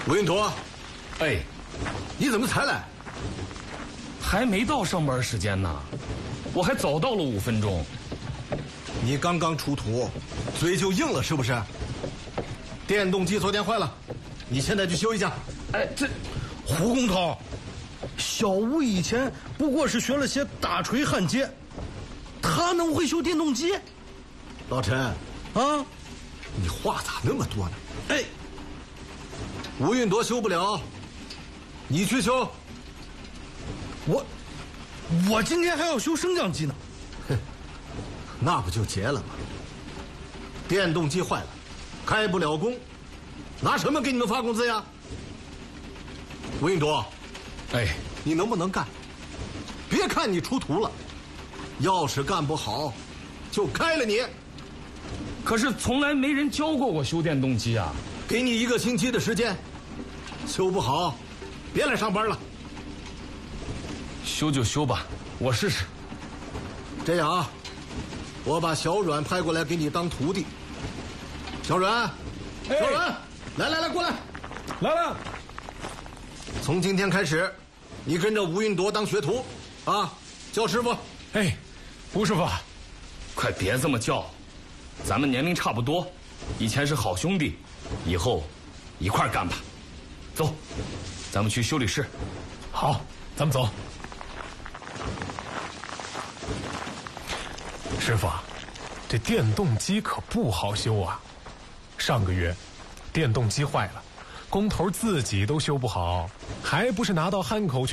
吴云朵， 哎， 你怎么才来？ 还没到上班时间呢，我还早到了5分钟。 你刚刚出土，嘴就硬了是不是？电动机昨天坏了，你现在去修一下。 哎，这胡工头，小吴以前不过是学了些打锤焊接，他能会修电动机？ 老陈啊， 你话咋那么多呢？ 哎， 吴云朵修不了，你去修。 我今天还要修升降机呢。 哼，那不就结了吗？电动机坏了，开不了工，拿什么给你们发工资呀？吴云朵， 哎， 你能不能干？别看你出图了，要是干不好，就开了你。 可是从来没人教过我修电动机啊！ 给你1个星期的时间，修不好，别来上班了。 修就修吧，我试试。 这样啊，我把小阮派过来给你当徒弟。小阮，小阮，来，过来， 来了。 从今天开始，你跟着吴云朵当学徒，啊，叫师傅。 哎，吴师傅，快别这么叫，咱们年龄差不多，以前是好兄弟，以后一块干吧。走，咱们去修理室。 好，咱们走。师傅，这电动机可不好修啊！上个月，电动机坏了，工头自己都修不好，还不是拿到汉口去